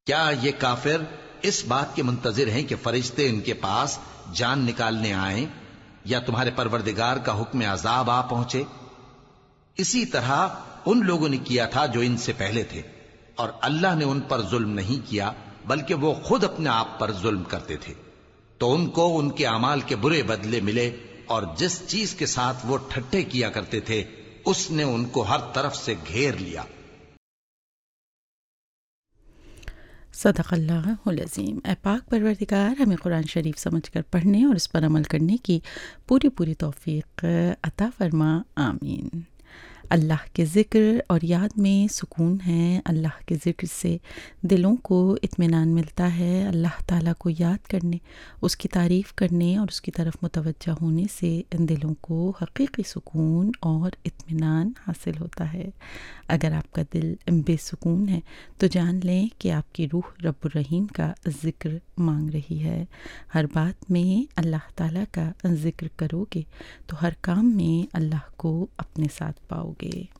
کیا یہ کافر اس بات کے منتظر ہیں کہ فرشتے ان کے پاس جان نکالنے آئیں یا تمہارے پروردگار کا حکم عذاب آ پہنچے؟ اسی طرح ان لوگوں نے کیا تھا جو ان سے پہلے تھے، اور اللہ نے ان پر ظلم نہیں کیا بلکہ وہ خود اپنے آپ پر ظلم کرتے تھے۔ تو ان کو ان کے اعمال کے برے بدلے ملے، اور جس چیز کے ساتھ وہ ٹھٹھے کیا کرتے تھے اس نے ان کو ہر طرف سے گھیر لیا۔ صدق اللہ العظیم۔ اے پاک پروردگار، ہمیں قرآن شریف سمجھ کر پڑھنے اور اس پر عمل کرنے کی پوری توفیق عطا فرما، آمین۔ اللہ کے ذکر اور یاد میں سکون ہے، اللہ کے ذکر سے دلوں کو اطمینان ملتا ہے۔ اللہ تعالیٰ کو یاد کرنے، اس کی تعریف کرنے اور اس کی طرف متوجہ ہونے سے ان دلوں کو حقیقی سکون اور اطمینان حاصل ہوتا ہے۔ اگر آپ کا دل بے سکون ہے تو جان لیں کہ آپ کی روح رب الرحیم کا ذکر مانگ رہی ہے۔ ہر بات میں اللہ تعالیٰ کا ذکر کرو گے تو ہر کام میں اللہ کو اپنے ساتھ پاؤ گے۔